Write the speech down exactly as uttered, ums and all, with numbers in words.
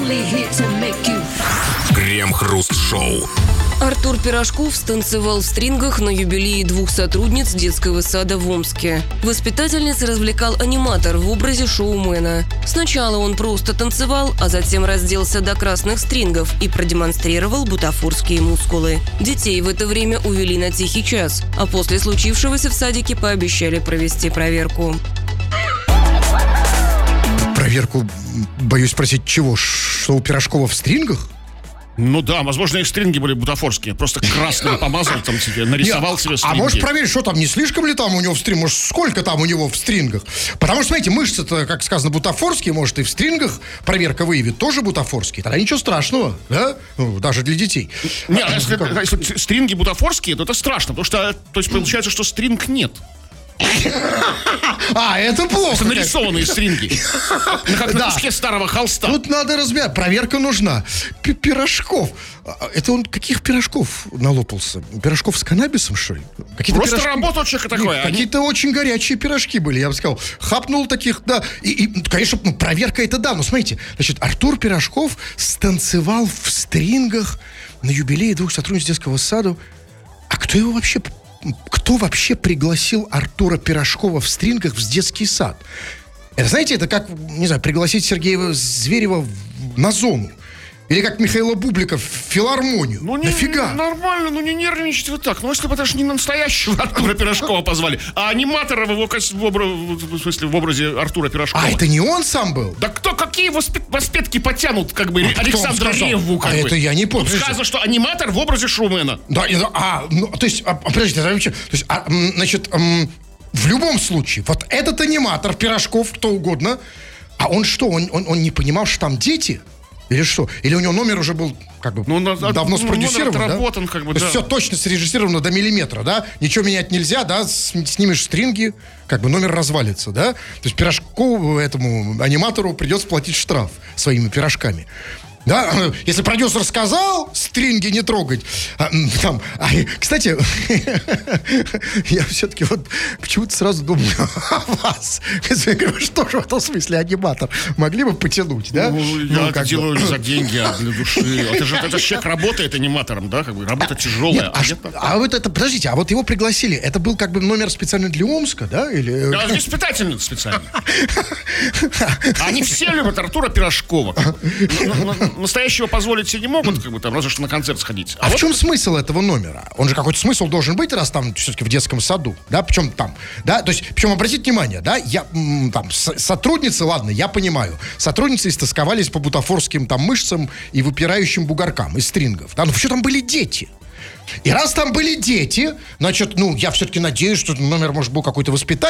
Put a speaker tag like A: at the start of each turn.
A: Крем-хруст-шоу.
B: Артур Пирожков станцевал в стрингах на юбилее двух сотрудниц детского сада в Омске. Воспитательниц развлекал аниматор в образе шоумена. Сначала он просто танцевал, а затем разделся до красных стрингов и продемонстрировал бутафорские мускулы. Детей в это время увели на тихий час, а после случившегося в садике пообещали провести проверку.
C: Проверку, боюсь спросить, чего? Что у Пирожкова в стрингах?
D: Ну да, возможно, их стринги были бутафорские. Просто красным помазал там себе, нарисовал
C: Нет,
D: себе стринги.
C: А можешь проверить, что там, не слишком ли там у него в стрингах? Может, сколько там у него в стрингах? Потому что, смотрите, мышцы-то, как сказано, бутафорские. Может, и в стрингах проверка выявит тоже бутафорские. Тогда ничего страшного, да? Ну, даже для детей.
D: Нет, а если, если стринги бутафорские, то это страшно. Потому что, то есть, получается, что стринг нет.
C: А, это плохо.
D: Это нарисованные стринги. Как на куске старого холста.
C: Тут надо разбирать. Проверка нужна. Пирожков. Это он каких пирожков налопался? Пирожков с каннабисом, что ли? Какие-то
D: Просто
C: пирожки...
D: работа у человека такое.
C: Какие-то
D: Они...
C: очень горячие пирожки были, я бы сказал. Хапнул таких, да. И, и конечно, ну, проверка это да. Но смотрите, значит, Артур Пирожков станцевал в стрингах на юбилее двух сотрудниц детского сада. А кто его вообще... Кто вообще пригласил Артура Пирожкова в стрингах в детский сад? Это, знаете, это как, не знаю, пригласить Сергея Зверева на зону. Или как Михаила Бублика в филармонию.
D: Ну, не,
C: нафига?
D: Нормально, ну не нервничайте вы так. Ну, если бы это же не настоящего Артура Пирожкова позвали, а аниматора в его в, обра... в смысле, в образе Артура Пирожкова.
C: А это не он сам был?
D: Да кто, какие воспет... воспетки потянут, как бы,
C: а
D: Александра Ревву, как
C: а
D: бы.
C: это я не помню.
D: Тут сказано, что аниматор в образе шоумена.
C: Да, а, ну, то есть, а, подождите, то есть, а, значит, м, в любом случае, вот этот аниматор, Пирожков, кто угодно, а он что, он, он, он не понимал, что там дети? Или что? Или у него номер уже был как бы ну, давно
D: ну,
C: спродюсирован, да?
D: отработан, как бы,
C: То
D: да.
C: есть все точно срежиссировано до миллиметра, да? Ничего менять нельзя, да? С, снимешь стринги, как бы номер развалится, да? То есть Пирожкову, этому аниматору придется платить штраф своими пирожками. Да, если продюсер сказал, стринги не трогать. А, там, а, кстати, я все-таки вот почему-то сразу думаю о вас. Что же в этом смысле аниматор? Могли бы потянуть, да?
D: Ну, я
C: ну,
D: это делаю бы. Не за деньги, а для души. Это же, это же человек работает аниматором, да? Как бы, работа тяжелая.
C: Нет, а, а, а вот это, подождите, а вот его пригласили. Это был как бы номер специально для Омска, да? Или...
D: Да, воспитательница специально. Они все любят Артура Пирожкова. Настоящего позволить себе не могут, как бы там, разве что на концерт сходить.
C: А, а вот... в чем смысл этого номера? Он же какой-то смысл должен быть, раз там все-таки в детском саду, да, причем там, да, то есть, причем обратите внимание, да, я, там, с- сотрудницы, ладно, я понимаю, сотрудницы истосковались по бутафорским там мышцам и выпирающим бугоркам из стрингов, да, но что там были дети? И раз там были дети, значит, ну, я все-таки надеюсь, что номер, может, был какой-то воспитательный,